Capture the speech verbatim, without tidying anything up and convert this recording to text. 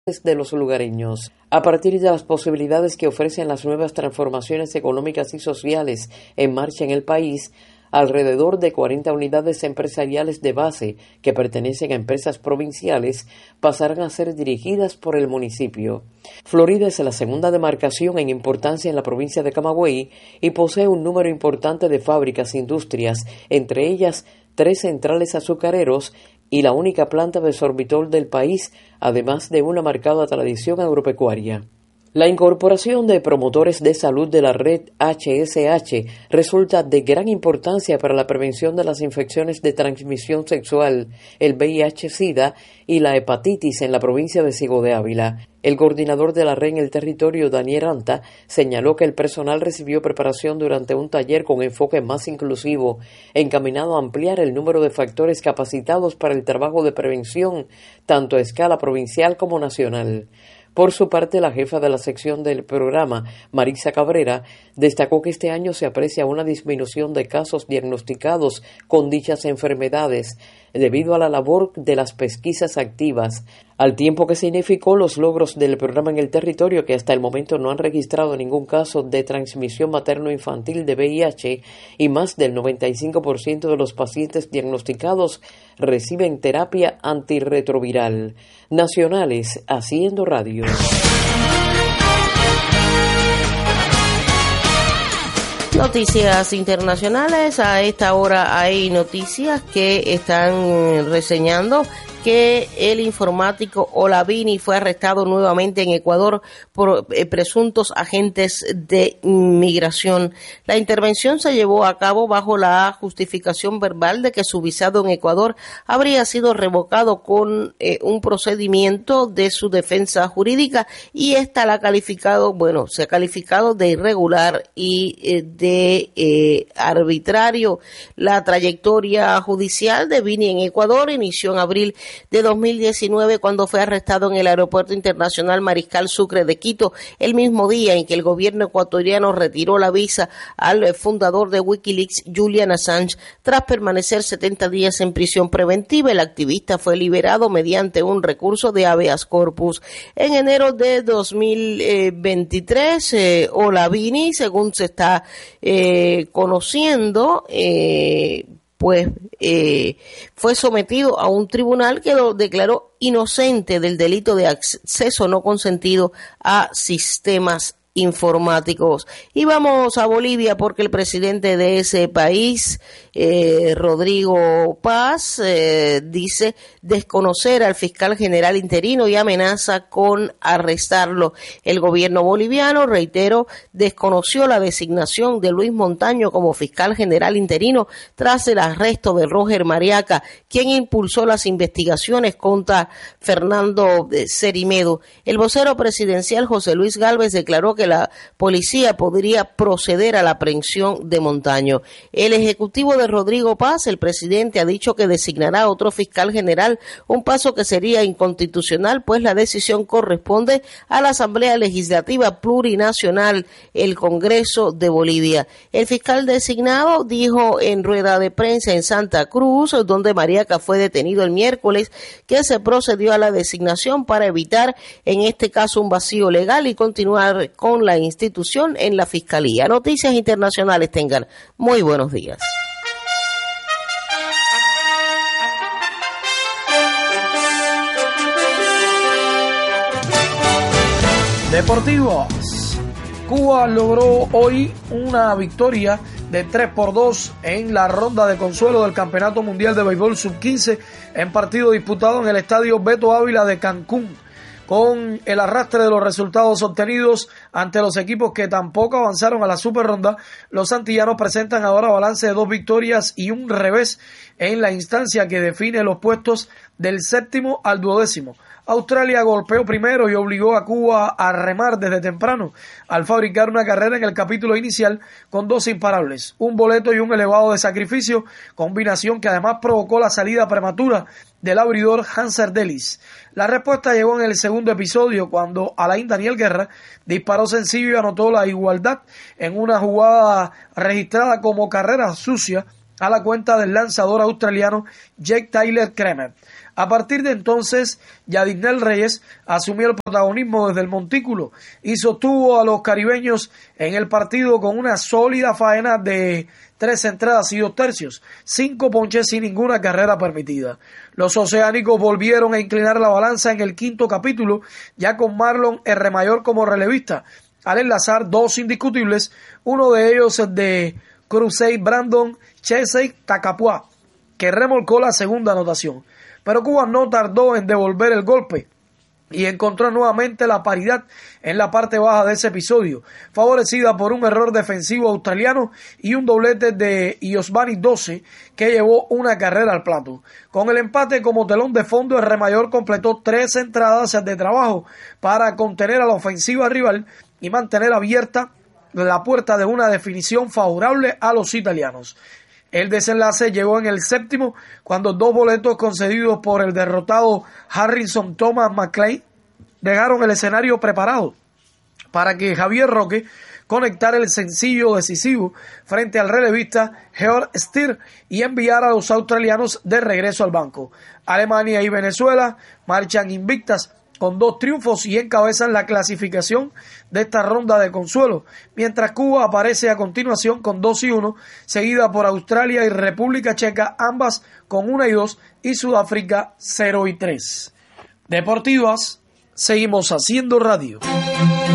de los lugareños. A partir de las posibilidades que ofrecen las nuevas transformaciones económicas y sociales en marcha en el país, alrededor de cuarenta unidades empresariales de base que pertenecen a empresas provinciales pasarán a ser dirigidas por el municipio. Florida es la segunda demarcación en importancia en la provincia de Camagüey y posee un número importante de fábricas e industrias, entre ellas tres centrales azucareros y la única planta de sorbitol del país, además de una marcada tradición agropecuaria. La incorporación de promotores de salud de la red H S H resulta de gran importancia para la prevención de las infecciones de transmisión sexual, el V I H SIDA y la hepatitis en la provincia de Ciego de Ávila. El coordinador de la red en el territorio, Daniel Anta, señaló que el personal recibió preparación durante un taller con enfoque más inclusivo, encaminado a ampliar el número de factores capacitados para el trabajo de prevención, tanto a escala provincial como nacional. Por su parte, la jefa de la sección del programa, Marisa Cabrera, destacó que este año se aprecia una disminución de casos diagnosticados con dichas enfermedades debido a la labor de las pesquisas activas, al tiempo que significó los logros del programa en el territorio, que hasta el momento no han registrado ningún caso de transmisión materno-infantil de V I H y más del noventa y cinco por ciento de los pacientes diagnosticados reciben terapia antirretroviral. Nacionales, Haciendo Radio. Noticias internacionales. A esta hora hay noticias que están reseñando que el informático Olavini fue arrestado nuevamente en Ecuador por eh, presuntos agentes de inmigración. La intervención se llevó a cabo bajo la justificación verbal de que su visado en Ecuador habría sido revocado con eh, un procedimiento de su defensa jurídica, y esta la ha calificado, bueno, se ha calificado de irregular y eh, de eh, arbitrario. La trayectoria judicial de Vini en Ecuador inició en abril de dos mil diecinueve, cuando fue arrestado en el Aeropuerto Internacional Mariscal Sucre de Quito, el mismo día en que el gobierno ecuatoriano retiró la visa al fundador de Wikileaks, Julian Assange, tras permanecer setenta días en prisión preventiva. El activista fue liberado mediante un recurso de habeas corpus. En enero de dos mil veintitrés, eh, Olavini, según se está eh, conociendo, eh, pues eh, fue sometido a un tribunal que lo declaró inocente del delito de acceso no consentido a sistemas informáticos. Y vamos a Bolivia, porque el presidente de ese país, eh, Rodrigo Paz, eh, dice desconocer al fiscal general interino y amenaza con arrestarlo. El gobierno boliviano, reitero, desconoció la designación de Luis Montaño como fiscal general interino tras el arresto de Roger Mariaca, quien impulsó las investigaciones contra Fernando Cerimedo. El vocero presidencial, José Luis Gálvez, declaró que que la policía podría proceder a la aprehensión de Montaño. El ejecutivo de Rodrigo Paz, el presidente, ha dicho que designará a otro fiscal general, un paso que sería inconstitucional, pues la decisión corresponde a la Asamblea Legislativa Plurinacional, el Congreso de Bolivia. El fiscal designado dijo en rueda de prensa en Santa Cruz, donde Mariaca fue detenido el miércoles, que se procedió a la designación para evitar en este caso un vacío legal y continuar con la institución en la Fiscalía. Noticias internacionales, tengan muy buenos días. Deportivos. Cuba logró hoy una victoria de tres por dos en la ronda de consuelo del Campeonato Mundial de Béisbol sub quince en partido disputado en el Estadio Beto Ávila de Cancún. Con el arrastre de los resultados obtenidos ante los equipos que tampoco avanzaron a la super ronda, los antillanos presentan ahora balance de dos victorias y un revés en la instancia que define los puestos del séptimo al duodécimo. Australia golpeó primero y obligó a Cuba a remar desde temprano al fabricar una carrera en el capítulo inicial con dos imparables, un boleto y un elevado de sacrificio, combinación que además provocó la salida prematura del abridor Hanser Delis. La respuesta llegó en el segundo episodio, cuando Alain Daniel Guerra disparó sencillo y anotó la igualdad en una jugada registrada como carrera sucia a la cuenta del lanzador australiano Jake Tyler Kremer. A partir de entonces, Yadisnel Reyes asumió el protagonismo desde el montículo y sostuvo a los caribeños en el partido con una sólida faena de tres entradas y dos tercios, cinco ponches sin ninguna carrera permitida. Los oceánicos volvieron a inclinar la balanza en el quinto capítulo, ya con Marlon R. Mayor como relevista, al enlazar dos indiscutibles, uno de ellos el de Crusade Brandon Chesey Tacapua, que remolcó la segunda anotación. Pero Cuba no tardó en devolver el golpe y encontró nuevamente la paridad en la parte baja de ese episodio, favorecida por un error defensivo australiano y un doblete de Iosvani doce que llevó una carrera al plato. Con el empate como telón de fondo, el Remayor completó tres entradas de trabajo para contener a la ofensiva rival y mantener abierta la puerta de una definición favorable a los italianos. El desenlace llegó en el séptimo, cuando dos boletos concedidos por el derrotado Harrison Thomas McLean dejaron el escenario preparado para que Javier Roque conectara el sencillo decisivo frente al relevista Georg Stier y enviara a los australianos de regreso al banco. Alemania y Venezuela marchan invictas con dos triunfos y encabezan la clasificación de esta ronda de consuelo, mientras Cuba aparece a continuación con dos y uno, seguida por Australia y República Checa, ambas con una y dos, y Sudáfrica cero y tres. Deportivas, seguimos haciendo radio.